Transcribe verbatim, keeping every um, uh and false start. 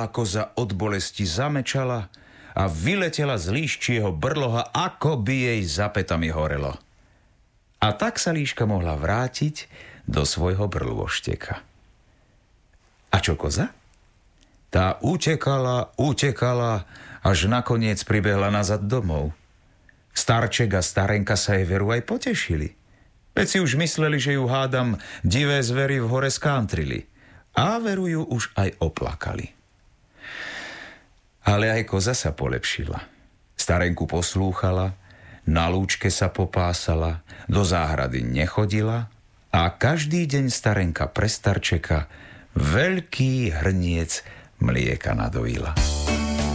Malá koza od bolesti zamečala a vyletela z líščieho brloha, ako by jej za pätami horelo. A tak sa líška mohla vrátiť do svojho brlôšteka. A čo koza? Tá utekala, utekala, až nakoniec pribehla nazad domov. Starček a starenka sa jej veru aj potešili. Veď si už mysleli, že ju hádam divé zvery v hore skántrili. A veru ju už aj oplakali. Ale aj koza sa polepšila. Starenku poslúchala, na lúčke sa popásala, do záhrady nechodila a každý deň starenka pre starčeka veľký hrniec mlieka nadojila.